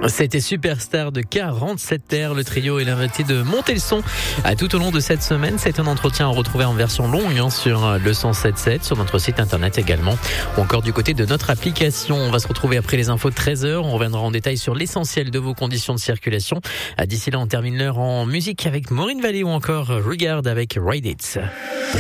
C'était Superstar de 47 Terre. Le trio est l'invité de monter le son tout au long de cette semaine. C'est un entretien à retrouver en version longue sur le 107.7, sur notre site internet également, ou encore du côté de notre application. On va se retrouver après les infos de 13h. On reviendra en détail sur l'essentiel de vos conditions de circulation. D'ici là, on termine l'heure en musique avec Maureen Vallée ou encore Regard avec Ride It.